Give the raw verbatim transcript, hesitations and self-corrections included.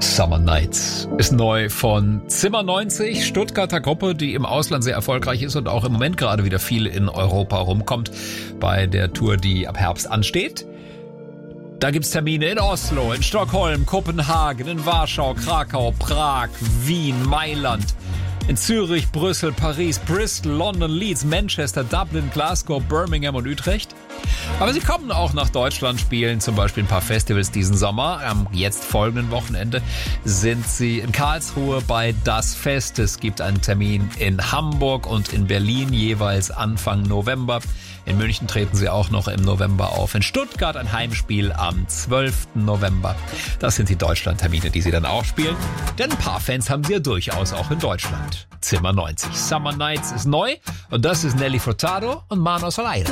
Summer Nights ist neu von Zimmer neunzig, Stuttgarter Gruppe, die im Ausland sehr erfolgreich ist und auch im Moment gerade wieder viel in Europa rumkommt bei der Tour, die ab Herbst ansteht. Da gibt's Termine in Oslo, in Stockholm, Kopenhagen, in Warschau, Krakau, Prag, Wien, Mailand, in Zürich, Brüssel, Paris, Bristol, London, Leeds, Manchester, Dublin, Glasgow, Birmingham und Utrecht. Aber sie kommen auch nach Deutschland, spielen zum Beispiel ein paar Festivals diesen Sommer. Am jetzt folgenden Wochenende sind sie in Karlsruhe bei Das Fest. Es gibt einen Termin in Hamburg und in Berlin jeweils Anfang November. In München treten sie auch noch im November auf. In Stuttgart ein Heimspiel am zwölften November. Das sind die Deutschland-Termine, die sie dann auch spielen. Denn ein paar Fans haben sie ja durchaus auch in Deutschland. Zimmer neunzig. Summer Nights ist neu und das ist Nelly Furtado und Manos al Aire.